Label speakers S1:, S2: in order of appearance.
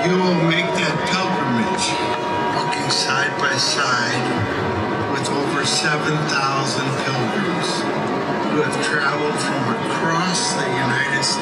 S1: You will make that pilgrimage, walking side by side with over 7,000 pilgrims who have traveled from across the United States